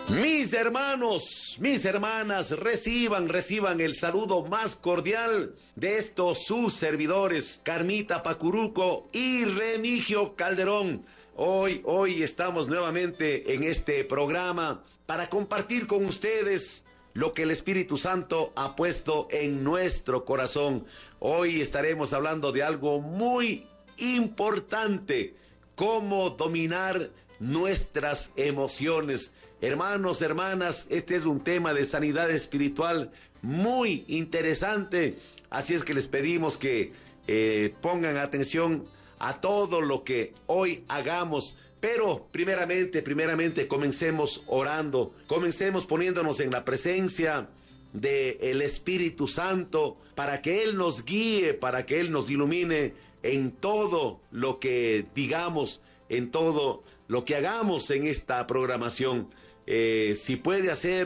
Mis hermanos, mis hermanas, reciban el saludo más cordial de estos sus servidores, Carmita Pacuruco y Remigio Calderón. Hoy estamos nuevamente en este programa para compartir con ustedes lo que el Espíritu Santo ha puesto en nuestro corazón. Hoy estaremos hablando de algo muy importante: cómo dominar nuestras emociones. Hermanos, hermanas, este es un tema de sanidad espiritual muy interesante, así es que les pedimos que pongan atención a todo lo que hoy hagamos. Pero primeramente comencemos orando, comencemos poniéndonos en la presencia del Espíritu Santo para que Él nos guíe, para que Él nos ilumine en todo lo que digamos, en todo lo que hagamos en esta programación. Si puede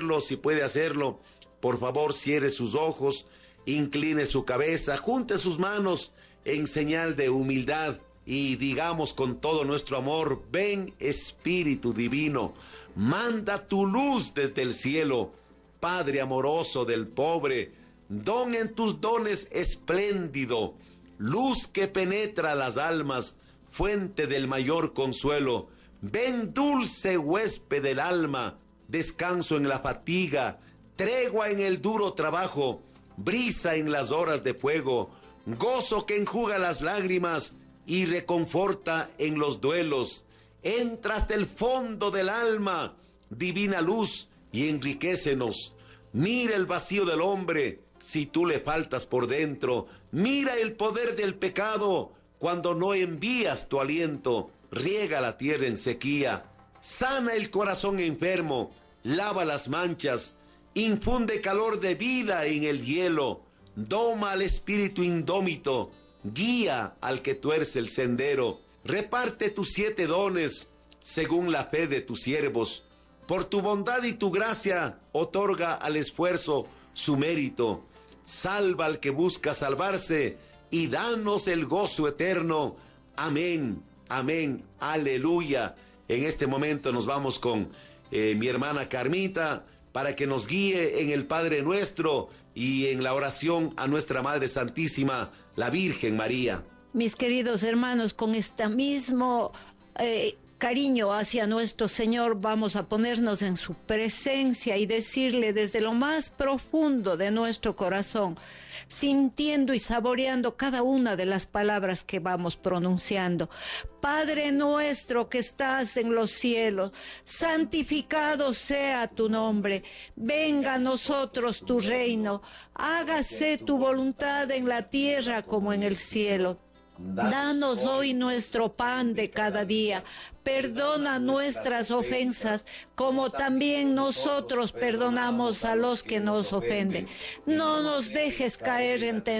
hacerlo, por favor cierre sus ojos, incline su cabeza, junte sus manos en señal de humildad y digamos con todo nuestro amor: ven Espíritu Divino, manda tu luz desde el cielo, Padre amoroso del pobre, don en tus dones espléndido, luz que penetra las almas, fuente del mayor consuelo. Ven dulce huésped del alma, descanso en la fatiga, tregua en el duro trabajo, brisa en las horas de fuego, gozo que enjuga las lágrimas y reconforta en los duelos. Entra hasta el fondo del alma, divina luz, y enriquécenos. Mira el vacío del hombre si tú le faltas por dentro. Mira el poder del pecado cuando no envías tu aliento. Riega la tierra en sequía, sana el corazón enfermo, lava las manchas, infunde calor de vida en el hielo, doma al espíritu indómito, guía al que tuerce el sendero, reparte tus 7 dones según la fe de tus siervos. Por tu bondad y tu gracia, otorga al esfuerzo su mérito. Salva al que busca salvarse y danos el gozo eterno. Amén. Amén, aleluya. En este momento nos vamos con mi hermana Carmita para que nos guíe en el Padre Nuestro y en la oración a nuestra Madre Santísima, la Virgen María. Mis queridos hermanos, con este mismo cariño hacia nuestro Señor, vamos a ponernos en su presencia y decirle desde lo más profundo de nuestro corazón, sintiendo y saboreando cada una de las palabras que vamos pronunciando: Padre nuestro que estás en los cielos, santificado sea tu nombre, venga a nosotros tu reino, hágase tu voluntad en la tierra como en el cielo. Danos hoy nuestro pan de cada día. Perdona nuestras ofensas, como también nosotros perdonamos a los que nos ofenden. No nos dejes caer en tentación,